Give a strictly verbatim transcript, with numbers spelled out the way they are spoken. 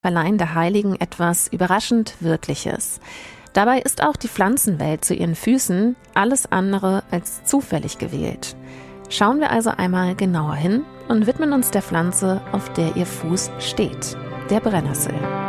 verleihen der Heiligen etwas überraschend Wirkliches. Dabei ist auch die Pflanzenwelt zu ihren Füßen alles andere als zufällig gewählt. Schauen wir also einmal genauer hin und widmen uns der Pflanze, auf der ihr Fuß steht, der Brennnessel.